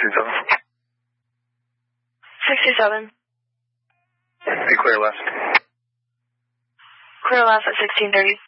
67. 67. Be clear left. Clear left at 1630.